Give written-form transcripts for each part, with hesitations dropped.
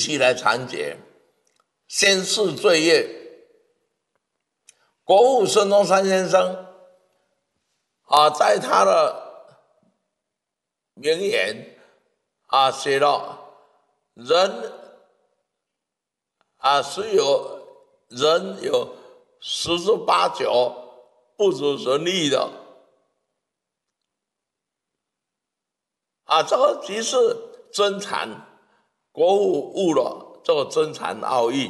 期来阐解，宣誓罪业。国父孙中山先生在他的名言写了人有十之八九不如人意的这个即是真禅，国父悟了这个真禅奥义。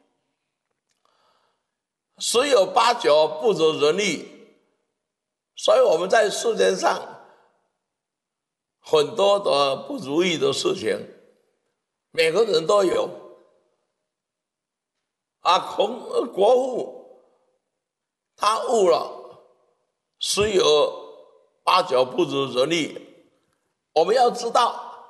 十有八九不如人意，所以我们在世界上很多的不如意的事情，每个人都有国父他悟了十有八九不如人意。我们要知道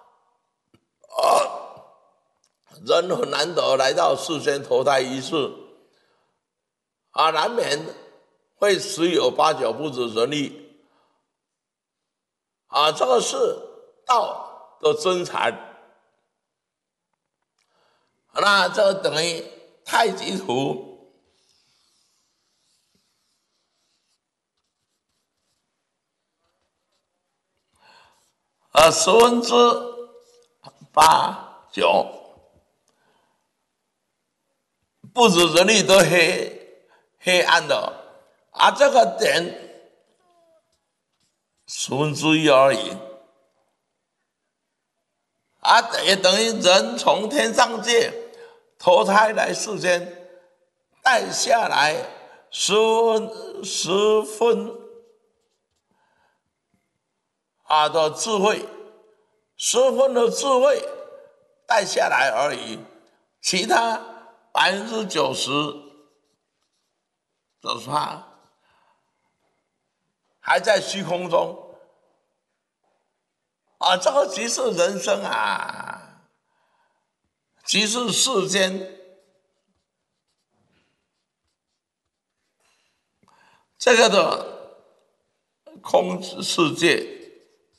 人很难得来到世间投胎一世难免会十有八九不如人意这个是道的真禅。那这等于太极图9/10不如人意都黑暗的这个点1/10而已也等于人从天上界投胎来世间，带下来10分的智慧，10分的智慧带下来而已，其他90%还在虚空中这个即是人生即是世间这个的空世界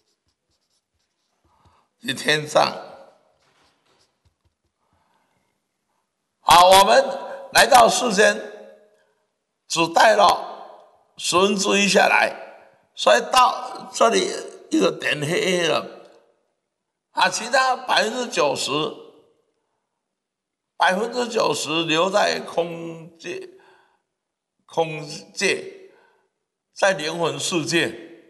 的天上我们来到世间只带了1/10下来，所以到这里一个点黑黑了其他90%留在空界，在灵魂世界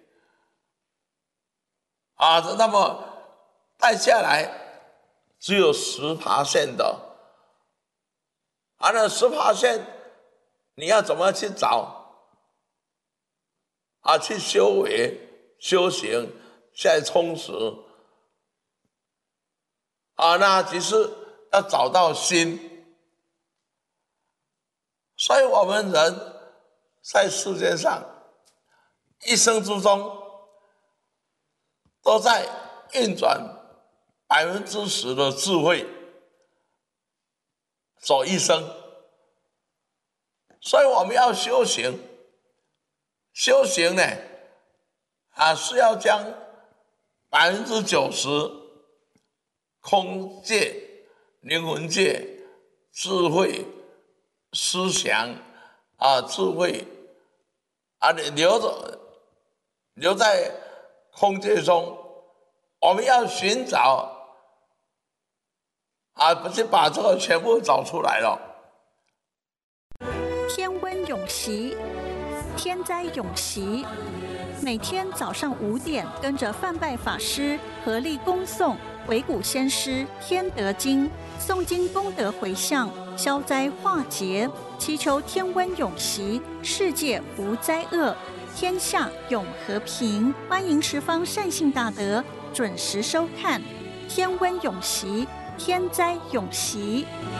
那么带下来只有10%的那10%你要怎么去找去修为修行再充实那只是要找到心。所以我们人在世界上一生之中都在运转10%的智慧走一生，所以我们要修行。修行呢是要将90%空界、灵魂界、智慧、思想智慧你留在空界中，我们要寻找不是把这个全部找出来了。 天温永习，天灾永习，每天早上5点，跟着范拜法师合力恭诵维古先师天德经，诵经功德回向，消灾化劫，祈求天温永习，世界无灾厄，天下永和平。欢迎十方善信大德准时收看天温永习，天灾永习。